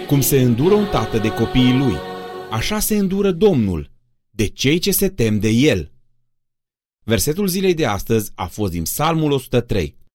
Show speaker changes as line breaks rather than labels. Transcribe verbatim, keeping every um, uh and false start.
Cum se îndură un tată de copiii lui, așa se îndură Domnul de cei ce se tem de El. Versetul zilei de astăzi a fost din Psalmul o sută trei.